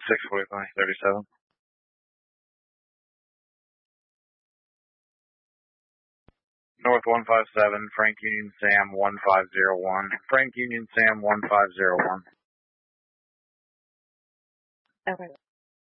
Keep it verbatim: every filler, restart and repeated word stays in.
six forty-five, thirty-seven. North one five seven, Frank Union Sam one five zero one. Frank Union Sam one five zero one. Okay.